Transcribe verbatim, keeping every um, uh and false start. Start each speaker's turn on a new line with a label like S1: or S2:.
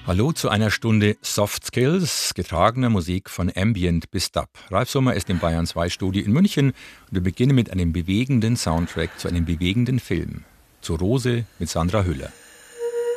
S1: Hallo zu einer Stunde Soft Skills, getragener Musik von Ambient bis Dub. Ralf Sommer ist im Bayern zwei Studio in München und wir beginnen mit einem bewegenden Soundtrack zu einem bewegenden Film. Zur Rose mit Sandra Hüller.